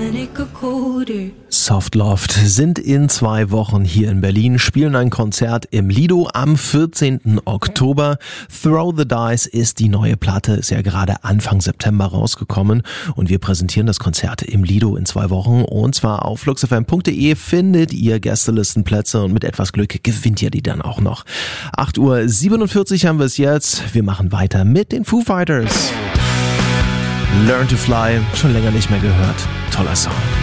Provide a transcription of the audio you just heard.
Softloft sind in 2 Wochen hier in Berlin, spielen ein Konzert im Lido am 14. Oktober. Throw the Dice ist die neue Platte, ist ja gerade Anfang September rausgekommen und wir präsentieren das Konzert im Lido in 2 Wochen und zwar auf fluxfm.de findet ihr Gästelistenplätze und mit etwas Glück gewinnt ihr die dann auch noch. 8:47 Uhr haben wir es jetzt. Wir machen weiter mit den Foo Fighters. Learn to Fly, schon länger nicht mehr gehört. Toller Song.